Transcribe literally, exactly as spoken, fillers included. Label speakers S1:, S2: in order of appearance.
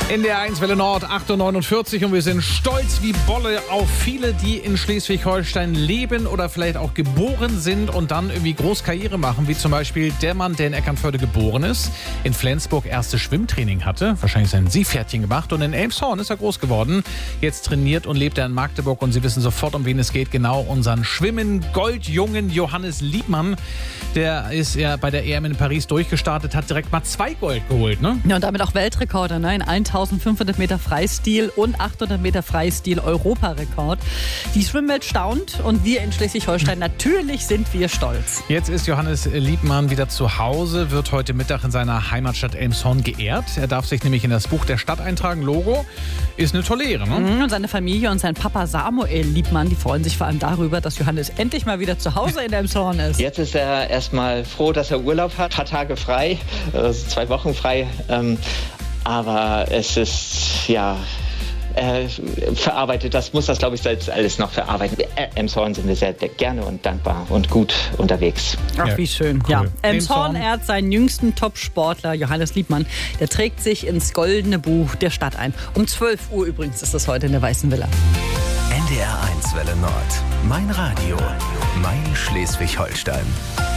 S1: In der eins Welle Nord, acht Uhr neunundvierzig, und wir sind stolz wie Bolle auf viele, die in Schleswig-Holstein leben oder vielleicht auch geboren sind und dann irgendwie groß Karriere machen, wie zum Beispiel der Mann, der in Eckernförde geboren ist, in Flensburg erstes Schwimmtraining hatte, wahrscheinlich sein Seepferdchen gemacht, und in Elmshorn ist er groß geworden. Jetzt trainiert und lebt er in Magdeburg, und Sie wissen sofort, um wen es geht, genau unseren Schwimmen-Goldjungen Johannes Liebmann. Der ist ja bei der E M in Paris durchgestartet, hat direkt mal zwei Gold geholt, ne?
S2: Ja, und damit auch Weltrekorde, ne? In eintausendfünfhundert Meter Freistil und achthundert Meter Freistil Europarekord. Die Schwimmwelt staunt und wir in Schleswig-Holstein, natürlich sind wir stolz.
S1: Jetzt ist Johannes Liebmann wieder zu Hause, wird heute Mittag in seiner Heimatstadt Elmshorn geehrt. Er darf sich nämlich in das Buch der Stadt eintragen. Logo ist eine tolle Ehre, ne?
S2: Und seine Familie und sein Papa Samuel Liebmann, die freuen sich vor allem darüber, dass Johannes endlich mal wieder zu Hause in Elmshorn ist.
S3: Jetzt ist er erstmal froh, dass er Urlaub hat, ein paar Tage frei, also zwei Wochen frei. Ähm, aber es ist, ja, er verarbeitet das, muss das, glaube ich, selbst alles noch verarbeiten. Elmshorn sind wir sehr gerne und dankbar und gut unterwegs.
S2: Ach, wie schön.
S1: Cool.
S2: Ja. Elmshorn
S1: Elmshorn.
S2: ehrt seinen jüngsten Top-Sportler Johannes Liebmann. Der trägt sich ins goldene Buch der Stadt ein. Um zwölf Uhr übrigens ist das heute in der Weißen Villa.
S4: N D R eins Welle Nord. Mein Radio. Mein Schleswig-Holstein.